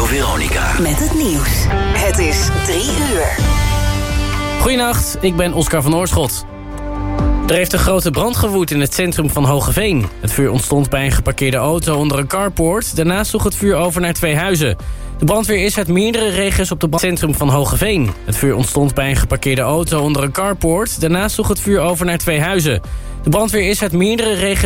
Radio Veronica. Met het nieuws. Het is 3 uur. Goedenacht, ik ben Oscar van Oorschot. Er heeft een grote brand gewoed in het centrum van Hoogeveen. Het vuur ontstond bij een geparkeerde auto onder een carport. Daarna sloeg het vuur over naar 2 huizen. De brandweer is uit meerdere regio's op het centrum van Hoogeveen. Het vuur ontstond bij een geparkeerde auto onder een carport. Daarna sloeg het vuur over naar 2 huizen. De brandweer is uit meerdere regio's